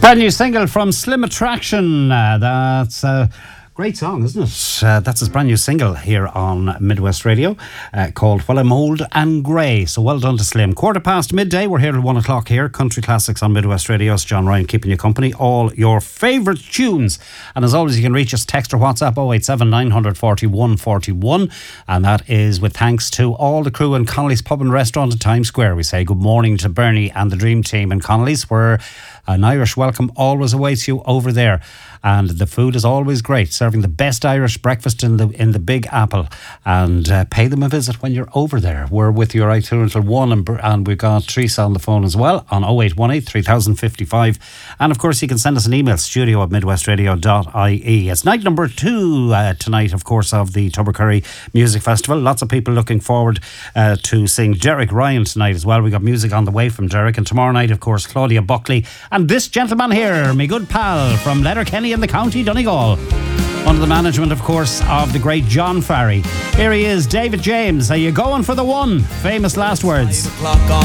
Brand new single from Slim Attraction. That's a great song, isn't it? That's his brand new single here on Midwest Radio called Well I'm Old and Grey. So well done to Slim. midday. We're here till 1 o'clock here. Country Classics on Midwest Radio. It's John Ryan keeping you company. All your favourite tunes. And as always, you can reach us, text or WhatsApp 087 940 141. And that is with thanks to all the crew in Connolly's Pub and Restaurant in Times Square. We say good morning to Bernie and the Dream Team in Connolly's, where an Irish welcome always awaits you over there. And the food is always great, serving the best Irish breakfast in the Big Apple. And pay them a visit when you're over there. We're with you right through until 1, and we've got Teresa on the phone as well on 0818 3055. And of course, you can send us an email, studio@midwestradio.ie. It's night number 2 tonight, of course, of the Tubbercurry Music Festival. Lots of people looking forward to seeing Derek Ryan tonight as well. We got music on the way from Derek. And tomorrow night, of course, Claudia Buckley. And this gentleman here, my good pal from Letterkenny in the County Donegal, under the management, of course, of the great John Farry. Here he is, David James. Are you going for the one? Famous last words.